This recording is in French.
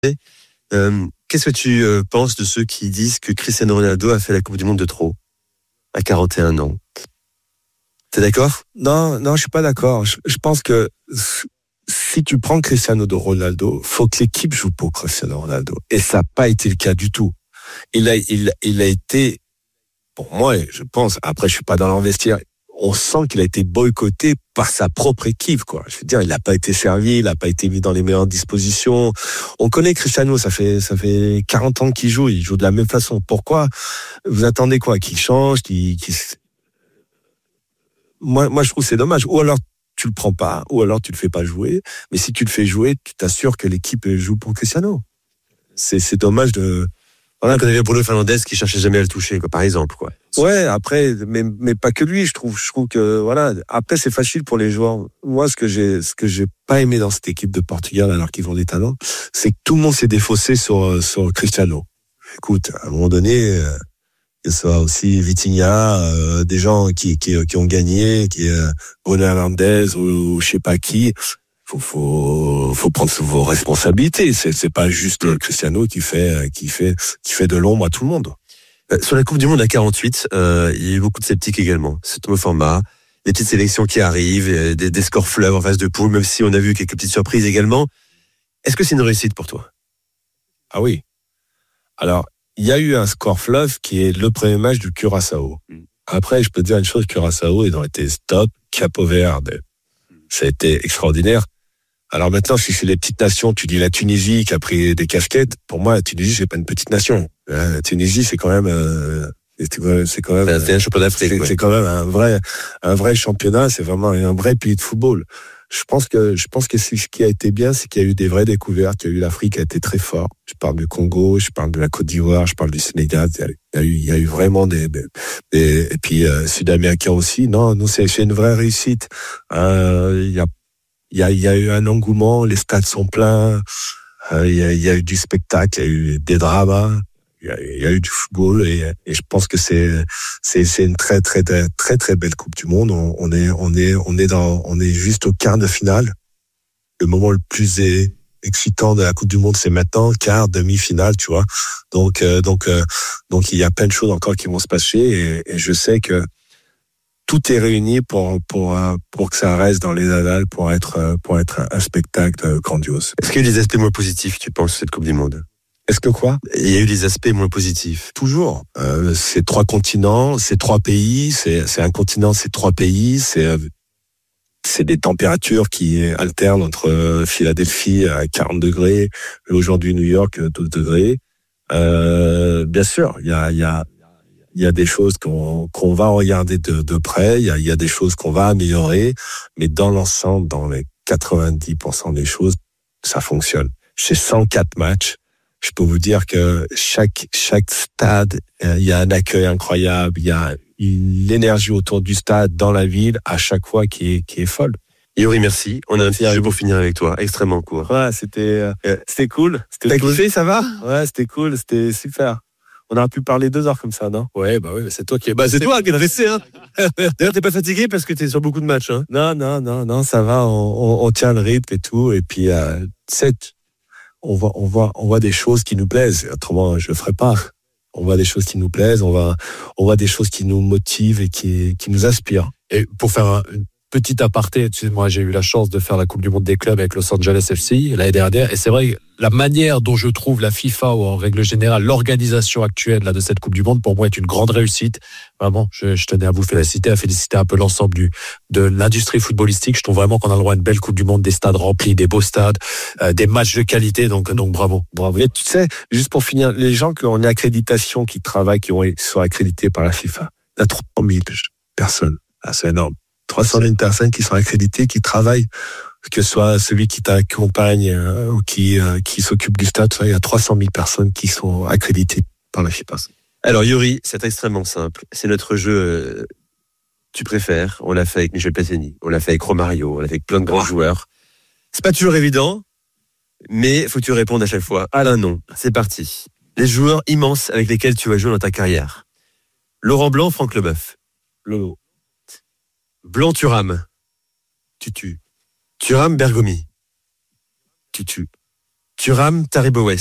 Qu'est-ce que tu penses de ceux qui disent que Cristiano Ronaldo a fait la Coupe du Monde de trop à 41 ans? T'es d'accord? Non, je suis pas d'accord. Je pense que si tu prends Cristiano Ronaldo, faut que l'équipe joue pour Cristiano Ronaldo. Et ça n'a pas été le cas du tout. Il a été, pour moi, je pense, après je suis pas dans leur vestiaire, on sent qu'il a été boycotté par sa propre équipe, quoi. Je veux dire, il n'a pas été servi, il n'a pas été mis dans les meilleures dispositions. On connaît Cristiano, ça fait 40 ans qu'il joue, il joue de la même façon. Pourquoi vous attendez quoi? Qu'il change, Moi, je trouve que c'est dommage. Ou alors, tu le prends pas, ou alors tu le fais pas jouer. Mais si tu le fais jouer, tu t'assures que l'équipe joue pour Cristiano. C'est dommage de... Voilà, quand il y avait Bruno Fernandes qui cherchait jamais à le toucher, quoi, par exemple, quoi. Ouais, après, mais pas que lui, je trouve que, voilà. Après, c'est facile pour les joueurs. Moi, ce que j'ai pas aimé dans cette équipe de Portugal, alors qu'ils ont des talents, c'est que tout le monde s'est défaussé sur Cristiano. Écoute, à un moment donné, que ce soit aussi Vitinha, des gens qui ont gagné, Bruno Fernandes ou je sais pas qui, faut prendre vos responsabilités. C'est pas juste Cristiano qui fait de l'ombre à tout le monde. Sur la Coupe du Monde à 48, il y a eu beaucoup de sceptiques également. C'est au format, des petites sélections qui arrivent, des scores fleuves en phase de poule, même si on a vu quelques petites surprises également. Est-ce que c'est une réussite pour toi? Ah oui. Alors, il y a eu un score fleuve qui est le premier match du Curaçao. Après, je peux te dire une chose, Curaçao, ils ont été top, Capo Verde. Ça a été extraordinaire. Alors maintenant, si c'est les petites nations, tu dis la Tunisie qui a pris des casquettes. Pour moi, la Tunisie, c'est pas une petite nation. La Tunisie, c'est quand même, c'est un championnat d'Afrique. C'est quand même un vrai championnat. C'est vraiment un vrai pays de football. Je pense que ce qui a été bien, c'est qu'il y a eu des vraies découvertes. Il y a eu l'Afrique qui a été très fort. Je parle du Congo, je parle de la Côte d'Ivoire, je parle du Sénégal. Il y a eu vraiment et puis Sud-Américains aussi. Non, c'est une vraie réussite. Il y a eu un engouement, les stades sont pleins, il y a eu du spectacle, il y a eu des dramas, il y a eu du football et je pense que c'est une très très très très très belle Coupe du Monde. On est juste au quart de finale. Le moment le plus excitant de la Coupe du Monde, c'est maintenant, quart, demi-finale, tu vois. Donc il y a plein de choses encore qui vont se passer et je sais que tout est réuni pour que ça reste dans les annales, pour être un spectacle grandiose. Est-ce qu'il y a eu des aspects moins positifs, tu penses, cette Coupe du Monde? Est-ce que quoi? Il y a eu des aspects moins positifs. Toujours. C'est 3 continents, c'est 3 pays, c'est un continent, c'est 3 pays, c'est des températures qui alternent entre Philadelphie à 40 degrés et aujourd'hui New York 12 degrés. Bien sûr, il y a des choses qu'on va regarder de près, il y a des choses qu'on va améliorer, mais dans l'ensemble, dans les 90% des choses, ça fonctionne. Chez 104 matchs, je peux vous dire que chaque stade, il y a un accueil incroyable, il y a l'énergie autour du stade, dans la ville, à chaque fois qui est folle. Yuri, merci. On a un petit jeu pour finir avec toi, extrêmement court. Ouais, c'était cool. T'as kiffé, ça va? Ouais, c'était cool, c'était super. On aurait pu parler 2 heures comme ça, non? Ouais, c'est toi qui es resté, hein. D'ailleurs, t'es pas fatigué parce que t'es sur beaucoup de matchs, hein. Non, ça va, on tient le rythme et tout, et puis, on voit des choses qui nous plaisent. Autrement, je le ferai pas. On voit des choses qui nous plaisent, on voit des choses qui nous motivent et qui nous inspirent. Et pour faire une petite aparté, tu sais, moi j'ai eu la chance de faire la Coupe du Monde des clubs avec Los Angeles FC l'année dernière, et c'est vrai, la manière dont je trouve la FIFA, ou en règle générale l'organisation actuelle là, de cette Coupe du Monde, pour moi est une grande réussite. Vraiment, je tenais à vous féliciter, un peu l'ensemble de l'industrie footballistique. Je trouve vraiment qu'on a le droit à une belle Coupe du Monde, des stades remplis, des beaux stades, des matchs de qualité, donc bravo. Et tu sais, juste pour finir, les gens qui ont une accréditation, qui travaillent, qui sont accrédités par la FIFA, il y a 300 000 personnes. Ah, c'est énorme. 300 000 personnes qui sont accréditées, qui travaillent, que ce soit celui qui t'accompagne ou qui s'occupe du stade. Il y a 300 000 personnes qui sont accréditées par la FIFA. Alors Yuri, c'est extrêmement simple. C'est notre jeu tu préfères. On l'a fait avec Michel Platini, on l'a fait avec Romario, on l'a fait avec plein de grands joueurs. C'est pas toujours évident, mais faut que tu répondes à chaque fois. Alain, non. C'est parti. Les joueurs immenses avec lesquels tu vas jouer dans ta carrière. Laurent Blanc, Franck Leboeuf. Lolo. Blanc, Thuram. Tutu. Thuram, Bergomi. Tutu. Thuram Taribo West.